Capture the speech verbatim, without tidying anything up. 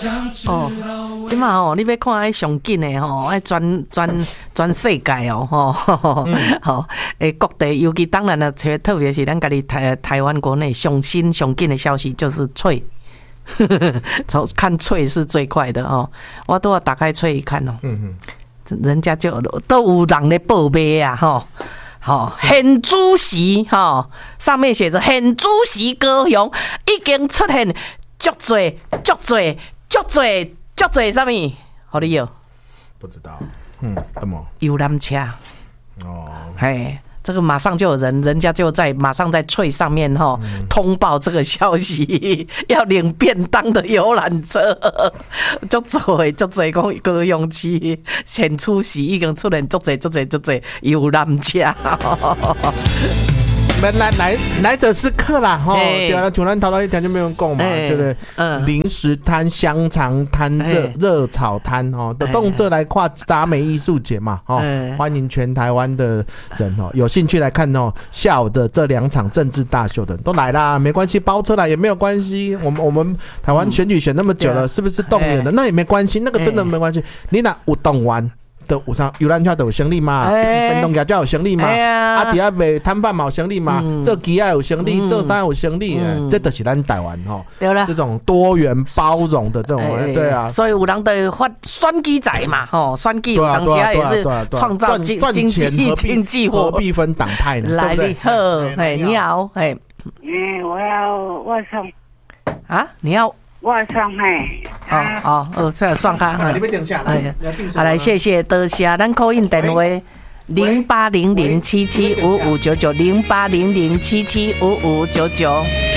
哦，即马哦，你要看迄上紧的吼，爱全全全世界哦，吼，吼，诶，各地，尤其当然了，特别是咱家己台台湾国内上新上紧的消息就是脆，从看脆是最快的哦。我都要打开脆一看哦，嗯嗯，人家就都有人咧报卖啊，吼。好，现主席哈，上面写着现主席高雄已经出现足多、足多、足多、足多什么？好你有？ 不知道，嗯，什么？ 游览车哦， 嘿。这个马上就有人，人家就在马上在脆上面哈、嗯、通报这个消息，要领便当的游览车，足多足多讲高雄市现出席已经出现足多足多足多游览车。 来来来者是客啦，哈，对啊，像咱头头一条就没有人讲嘛，对不对？嗯，零食摊、香肠摊、热热炒摊，哦，的动作来跨杂美艺术节嘛，哦，欢迎全台湾的人哦，有兴趣来看哦，下午的这两场政治大秀的都来啦，没关系，包车来也没有关系。我们我们台湾选举选那么久了，是不是动员的？那也没关系，那个真的没关系。你那有动完。都有啥游览车都有生意嘛，运动业就有生意嘛，啊，底下卖摊贩嘛有生意嘛，做鸡仔有生意，做啥有生意，这都是咱台湾吼，这种多元包容的这种，对啊， 所以有人都发选举财嘛，吼，选举有当时也是创造经经济经济何必分党派呢？ 来你好，哎，你好，哎， 嗯，我要我送啊，你要。 我送嘿， 哦哦哦，这算卡， 你要定下来， 好来，谢谢，多谢，咱call in电话零八零零七七五五九九零八零零七七五五九九。